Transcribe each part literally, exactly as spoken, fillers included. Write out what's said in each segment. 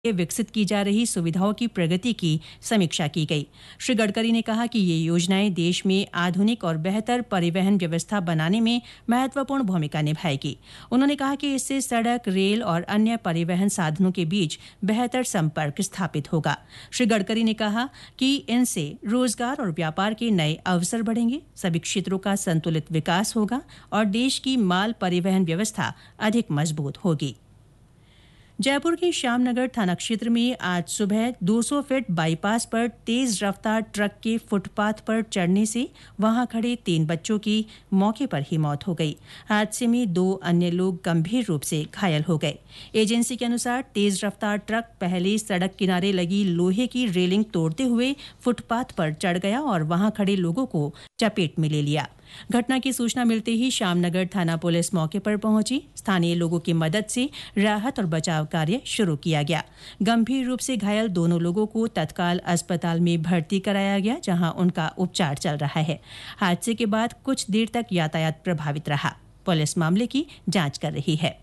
विकसित की जा रही सुविधाओं की प्रगति की समीक्षा की गई। श्री गडकरी ने कहा कि ये योजनाएं देश में आधुनिक और बेहतर परिवहन व्यवस्था बनाने में महत्वपूर्ण भूमिका निभाएगी। उन्होंने कहा कि इससे सड़क, रेल और अन्य परिवहन साधनों के बीच बेहतर संपर्क स्थापित होगा। श्री गडकरी ने कहा कि इनसे रोजगार और व्यापार के नए अवसर बढ़ेंगे, सभी क्षेत्रों का संतुलित विकास होगा और देश की माल परिवहन व्यवस्था अधिक मजबूत होगी। जयपुर के श्यामनगर थाना क्षेत्र में आज सुबह दो सौ फीट बाईपास पर तेज रफ्तार ट्रक के फुटपाथ पर चढ़ने से वहां खड़े तीन बच्चों की मौके पर ही मौत हो गई। हादसे में दो अन्य लोग गंभीर रूप से घायल हो गए। एजेंसी के अनुसार तेज रफ्तार ट्रक पहले सड़क किनारे लगी लोहे की रेलिंग तोड़ते हुए फुटपाथ पर चढ़ गया और वहां खड़े लोगों को चपेट में ले लिया। घटना की सूचना मिलते ही श्यामनगर थाना पुलिस मौके पर पहुंची। स्थानीय लोगों की मदद से राहत और बचाव कार्य शुरू किया गया। गंभीर रूप से घायल दोनों लोगों को तत्काल अस्पताल में भर्ती कराया गया, जहां उनका उपचार चल रहा है। हादसे के बाद कुछ देर तक यातायात प्रभावित रहा। पुलिस मामले की जांच कर रही है।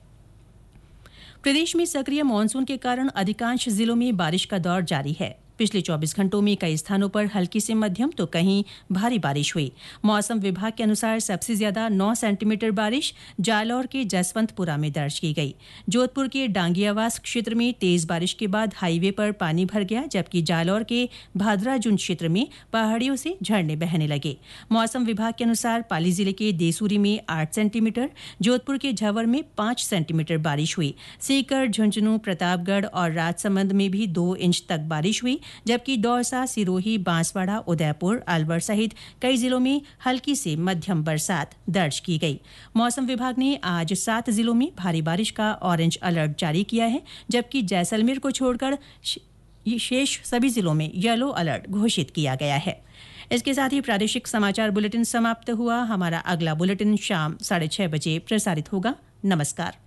प्रदेश में सक्रिय मानसून के कारण अधिकांश जिलों में बारिश का दौर जारी है। पिछले चौबीस घंटों में कई स्थानों पर हल्की से मध्यम तो कहीं भारी बारिश हुई। मौसम विभाग के अनुसार सबसे ज्यादा नौ सेंटीमीटर बारिश जालौर के जसवंतपुरा में दर्ज की गई। जोधपुर के डांगियावास क्षेत्र में तेज बारिश के बाद हाईवे पर पानी भर गया, जबकि जालौर के भादराजुन क्षेत्र में पहाड़ियों से झरने बहने लगे। मौसम विभाग के अनुसार पाली जिले के देसूरी में आठ सेंटीमीटर, जोधपुर के झवर में पांच सेंटीमीटर बारिश हुई। सीकर, झुंझुनू, प्रतापगढ़ और राजसमंद में भी दो इंच तक बारिश हुई, जबकि दौसा, सिरोही, बांसवाड़ा, उदयपुर, अलवर सहित कई जिलों में हल्की से मध्यम बरसात दर्ज की गई। मौसम विभाग ने आज सात जिलों में भारी बारिश का ऑरेंज अलर्ट जारी किया है, जबकि जैसलमेर को छोड़कर शेष सभी जिलों में येलो अलर्ट घोषित किया गया है। इसके साथ ही प्रादेशिक समाचार बुलेटिन समाप्त हुआ। हमारा अगला बुलेटिन शाम साढ़े छह बजे प्रसारित होगा। नमस्कार।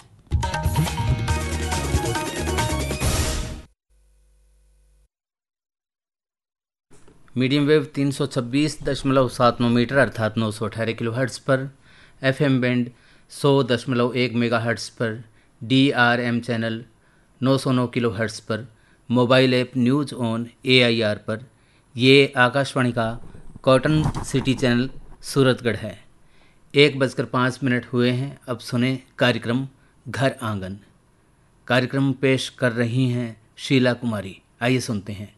मीडियम वेव तीन सौ छब्बीस दशमलव सात नौ मीटर अर्थात नौ सौ अठारह किलो हर्ट्स पर, एफएम बैंड सौ दशमलव एक मेगा हर्ट्स पर, डीआरएम चैनल नौ सौ नौ किलो हर्ट्स पर, mobile app news on AIR पर। ये आकाशवाणी का कॉटन सिटी चैनल सूरतगढ़ है। एक बजकर पाँच मिनट हुए हैं। अब सुने कार्यक्रम घर आंगन। कार्यक्रम पेश कर रही हैं शीला कुमारी। आइए सुनते हैं।